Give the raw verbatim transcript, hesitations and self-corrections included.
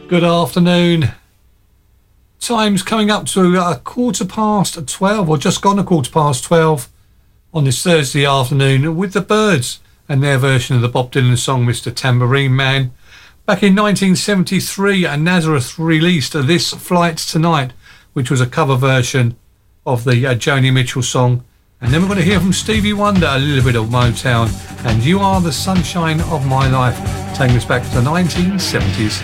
Good afternoon. Time's coming up to a quarter past twelve, or just gone a quarter past twelve on this Thursday afternoon with the Byrds and their version of the Bob Dylan song Mister Tambourine Man. Back in nineteen seventy-three, Nazareth released This Flight Tonight, which was a cover version of the uh, Joni Mitchell song. And then we're going to hear from Stevie Wonder, a little bit of Motown, and You Are the Sunshine of My Life, taking us back to the nineteen seventies.